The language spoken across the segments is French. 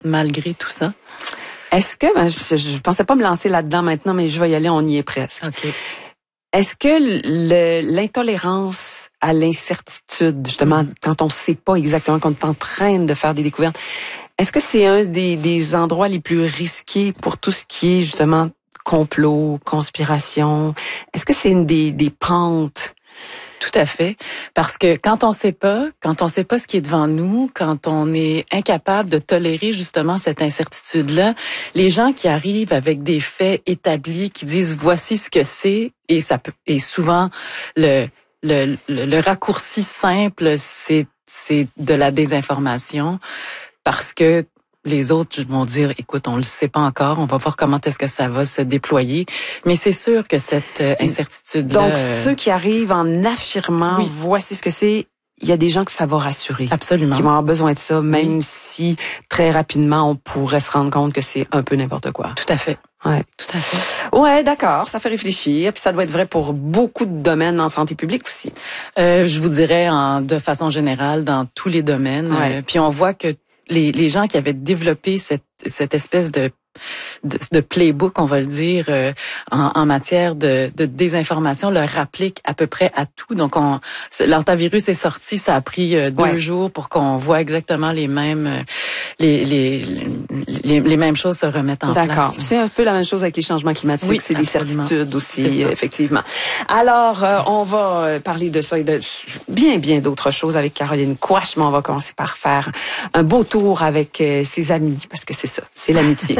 malgré tout ça. Est-ce que, je pensais pas me lancer là-dedans maintenant, mais je vais y aller, on y est presque. OK. Est-ce que l'intolérance à l'incertitude, justement, quand on sait pas exactement, quand on est en train de faire des découvertes, est-ce que c'est un des endroits les plus risqués pour tout ce qui est, justement, complot, conspiration? Est-ce que c'est une des pentes? Tout à fait. Parce que quand on sait pas ce qui est devant nous, quand on est incapable de tolérer justement cette incertitude-là, les gens qui arrivent avec des faits établis, qui disent voici ce que c'est, et souvent le raccourci simple, c'est de la désinformation, parce que les autres vont dire, écoute, on le sait pas encore, on va voir comment est-ce que ça va se déployer. Mais c'est sûr que cette incertitude-là... Donc, ceux qui arrivent en affirmant, oui, voici ce que c'est, il y a des gens que ça va rassurer. Absolument. Qui vont avoir besoin de ça, même si très rapidement, on pourrait se rendre compte que c'est un peu n'importe quoi. Tout à fait. Ouais. Tout à fait. Ouais, d'accord. Ça fait réfléchir. Puis ça doit être vrai pour beaucoup de domaines en santé publique aussi. Je vous dirais, de façon générale, dans tous les domaines. Ouais. Puis on voit que les gens qui avaient développé cette espèce de playbook, on va le dire, en matière de désinformation, leur applique à peu près à tout. Donc, l'antivirus est sorti, ça a pris 2 jours pour qu'on voit exactement les mêmes choses se remettre en place. D'accord. C'est un peu la même chose avec les changements climatiques. Oui, c'est absolument. des certitudes aussi, effectivement. Alors, on va parler de ça et de bien d'autres choses avec Caroline Quach, mais on va commencer par faire un beau tour avec ses amis, parce que c'est ça, c'est l'amitié.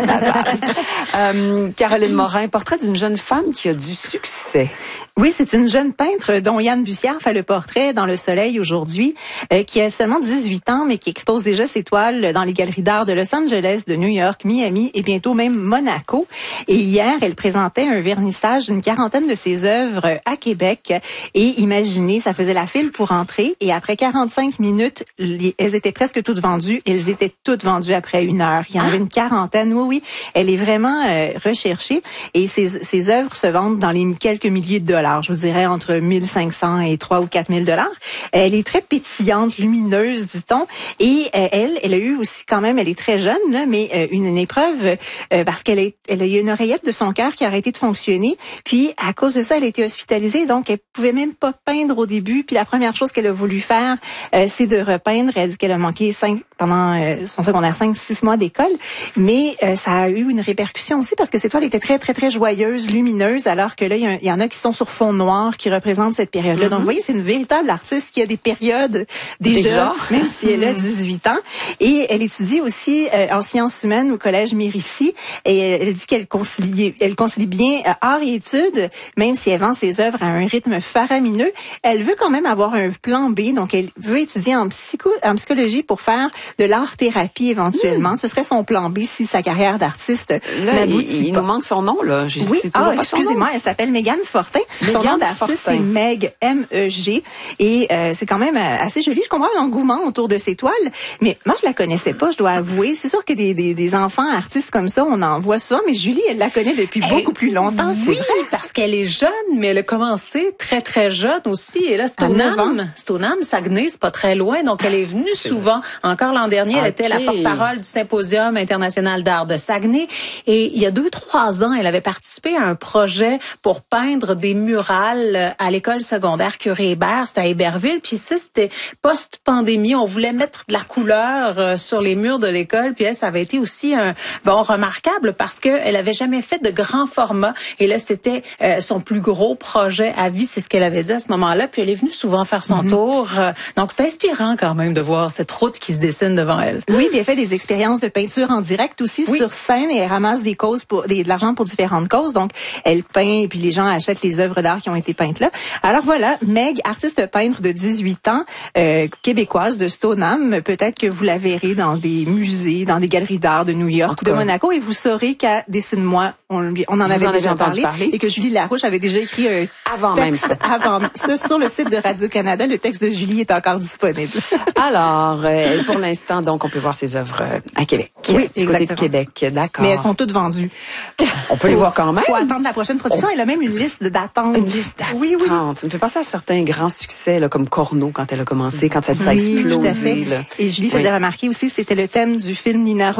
Caroline Morin, portrait d'une jeune femme qui a du succès. Oui, c'est une jeune peintre dont Yann Bussière fait le portrait dans Le Soleil aujourd'hui, qui a seulement 18 ans, mais qui expose déjà ses toiles dans les galeries d'art de Los Angeles, de New York, Miami et bientôt même Monaco. Et hier, elle présentait un vernissage d'une 40aine de ses œuvres à Québec. Et imaginez, ça faisait la file pour entrer. Et après 45 minutes, elles étaient presque toutes vendues. Elles étaient toutes vendues après 1 heure. Il y en avait une 40aine. Oui. Elle est vraiment recherchée. Et ses œuvres se vendent dans les quelques milliers de dollars. Je vous dirais entre 1500 et 3 ou 4000 $. Elle est très pétillante, lumineuse, dit-on. Et elle a eu aussi quand même, elle est très jeune, là, mais une épreuve parce qu'elle a eu une oreillette de son cœur qui a arrêté de fonctionner. Puis à cause de ça, elle a été hospitalisée. Donc elle pouvait même pas peindre au début. Puis la première chose qu'elle a voulu faire, c'est de repeindre. Elle dit qu'elle a manqué pendant son secondaire 5-6 mois d'école. Mais ça a eu une répercussion aussi parce que ses toiles étaient très, très, très joyeuses, lumineuses, alors que là, il y en a qui sont sur fond noir qui représentent cette période-là. Donc, vous voyez, c'est une véritable artiste qui a des périodes déjà, même si elle a 18 ans. Et elle étudie aussi en sciences humaines au Collège Mérissi. Et elle dit qu'elle concilie bien art et études, même si elle vend ses œuvres à un rythme faramineux. Elle veut quand même avoir un plan B. Donc, elle veut étudier en psychologie pour faire de l'art-thérapie éventuellement. Ce serait son plan B si sa carrière d'artiste n'aboutit pas. Il nous manque son nom, là. Oui, excusez-moi, elle s'appelle Mégane Fortin. Son nom d'artiste, c'est Meg, M-E-G. Et c'est quand même assez joli. Je comprends l'engouement autour de ses toiles, mais moi, je la connaissais pas, je dois avouer. C'est sûr que des enfants artistes comme ça, on en voit souvent, mais Julie, elle la connaît depuis beaucoup plus longtemps. Oui, parce qu'elle est jeune, mais elle a commencé très, très jeune aussi. Et là, Stoneham, Saguenay, c'est pas très loin, donc elle est venue souvent. Encore l'an dernier, elle était la porte-parole du Symposium international d'art de Saguenay. Et il y a 2-3 ans, elle avait participé à un projet pour peindre des murales à l'école secondaire Curie-Hébert, c'était à Héberville. Puis ça, c'était post-pandémie. On voulait mettre de la couleur sur les murs de l'école. Puis elle, ça avait été aussi remarquable parce que elle avait jamais fait de grand format. Et là, c'était son plus gros projet à vie. C'est ce qu'elle avait dit à ce moment-là. Puis elle est venue souvent faire son tour. Donc, c'est inspirant quand même de voir cette route qui se dessine devant elle. Oui, puis elle fait des expériences de peinture en direct aussi sur scène et elle ramasse de l'argent pour différentes causes. Donc, elle peint et puis les gens achètent les œuvres d'art qui ont été peintes là. Alors voilà, Meg, artiste peintre de 18 ans, québécoise de Stoneham. Peut-être que vous la verrez dans des musées, dans des galeries d'art de New York ou de Monaco et vous saurez qu'à Dessine-moi, on en avait déjà parlé et que Julie Larouche avait déjà écrit un texte avant ça sur le site de Radio-Canada. Le texte de Julie est encore disponible. Alors, pour l'instant, donc, on peut voir ses œuvres à Québec. Oui, du côté de Québec, d'accord. Mais elles sont toutes vendues. On peut les voir quand même. Faut attendre la prochaine production. Elle a même une liste d'attente. Une liste d'attente. Oui. Ça me fait penser à certains grands succès, là, comme Corneau, quand elle a commencé, quand ça a explosé. Tout à fait. Là. Et Julie faisait remarquer aussi, c'était le thème du film Nina